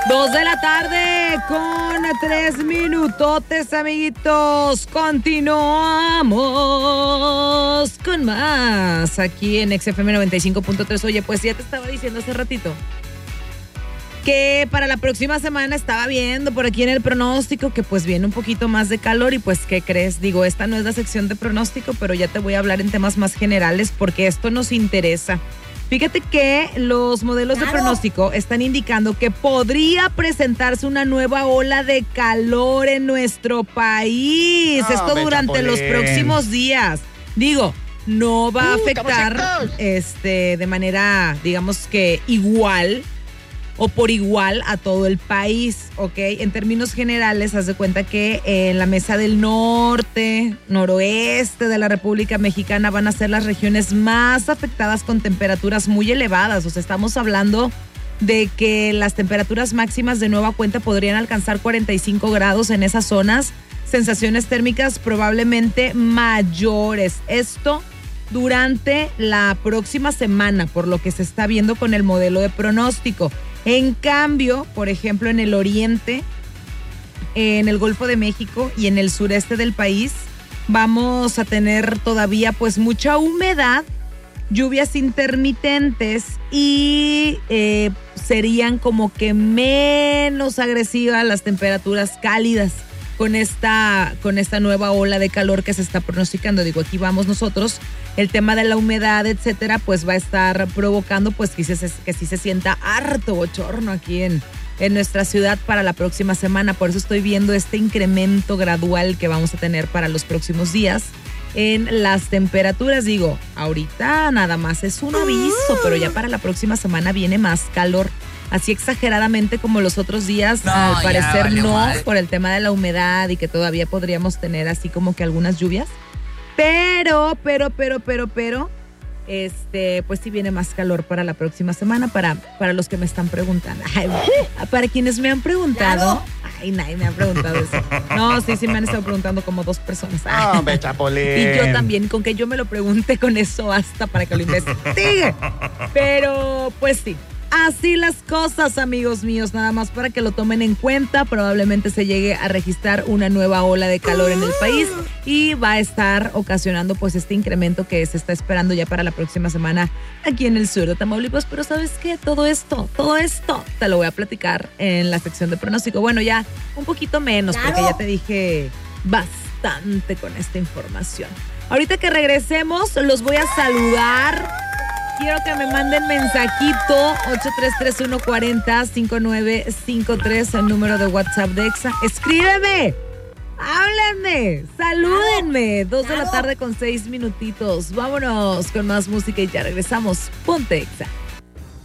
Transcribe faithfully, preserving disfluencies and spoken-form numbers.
Dos de la tarde con tres minutotes, amiguitos. Continuamos con más aquí en X F M noventa y cinco punto tres. Oye, pues ya te estaba diciendo hace ratito que para la próxima semana estaba viendo por aquí en el pronóstico que pues viene un poquito más de calor y pues ¿qué crees? Digo, esta no es la sección de pronóstico, pero ya te voy a hablar en temas más generales porque esto nos interesa. Fíjate que los modelos claro. de pronóstico están indicando que podría presentarse una nueva ola de calor en nuestro país. No, esto durante chapolín. los próximos días. Digo, no va uh, a afectar este, de manera, digamos que igual o por igual a todo el país, ¿ok? En términos generales, haz de cuenta que en la mesa del norte, noroeste de la República Mexicana van a ser las regiones más afectadas con temperaturas muy elevadas. O sea, estamos hablando de que las temperaturas máximas de nueva cuenta podrían alcanzar cuarenta y cinco grados en esas zonas, sensaciones térmicas probablemente mayores. Esto durante la próxima semana, por lo que se está viendo con el modelo de pronóstico. En cambio, por ejemplo, en el oriente, en el Golfo de México y en el sureste del país, vamos a tener todavía pues mucha humedad, lluvias intermitentes y eh, serían como que menos agresivas las temperaturas cálidas con esta, con esta nueva ola de calor que se está pronosticando. Digo, aquí vamos nosotros. El tema de la humedad, etcétera, pues va a estar provocando pues que, se, que sí se sienta harto bochorno aquí en, en nuestra ciudad para la próxima semana. Por eso estoy viendo este incremento gradual que vamos a tener para los próximos días en las temperaturas. Digo, ahorita nada más es un aviso, pero ya para la próxima semana viene más calor. Así exageradamente como los otros días, no, al parecer ya, vale, no, madre. Por el tema de la humedad y que todavía podríamos tener así como que algunas lluvias. Pero, pero, pero, pero, pero, este, pues sí viene más calor para la próxima semana, para, para los que me están preguntando. Ay, para quienes me han preguntado, ay, nadie me ha preguntado eso. No, sí, sí me han estado preguntando como dos personas. No, hombre, chapolín. Y yo también, con que yo me lo pregunte, con eso basta para que lo investigue. Pero, pues sí. Así las cosas, amigos míos, nada más para que lo tomen en cuenta. Probablemente se llegue a registrar una nueva ola de calor en el país y va a estar ocasionando pues este incremento que se está esperando ya para la próxima semana aquí en el sur de Tamaulipas. Pero ¿sabes qué? Todo esto, todo esto te lo voy a platicar en la sección de pronóstico. Bueno, ya un poquito menos, claro, porque ya te dije bastante con esta información. Ahorita que regresemos, los voy a saludar. Quiero que me manden mensajito ocho tres tres uno cuatro cero cinco nueve cinco tres, el número de WhatsApp de Exa. Escríbeme, háblenme, salúdenme. Dos de la tarde con seis minutitos. Vámonos con más música y ya regresamos. Ponte Exa.